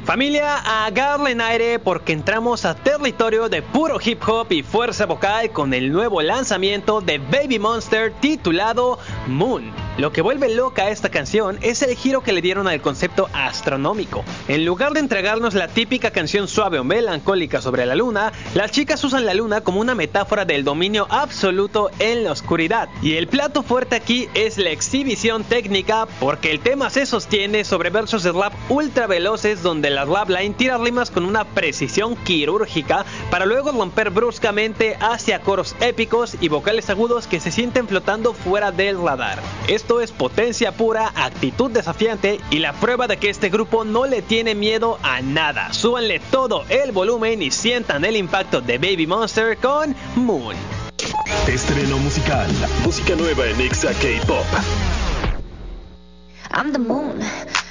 Familia, agarren aire porque entramos a territorio de puro hip hop y fuerza vocal con el nuevo lanzamiento de Baby Monster titulado Moon. Lo que vuelve loca a esta canción es el giro que le dieron al concepto astronómico. En lugar de entregarnos la típica canción suave o melancólica sobre la luna, las chicas usan la luna como una metáfora del dominio absoluto en la oscuridad. Y el plato fuerte aquí es la exhibición técnica, porque el tema se sostiene sobre versos de rap ultra veloces donde la rap line tira rimas con una precisión quirúrgica para luego romper bruscamente hacia coros épicos y vocales agudos que se sienten flotando fuera del radar. Esto es potencia pura, actitud desafiante y la prueba de que este grupo no le tiene miedo a nada. Súbanle todo el volumen y sientan el impacto de Baby Monster con Moon. Estreno musical. Música nueva en Exa K-Pop. I'm the moon.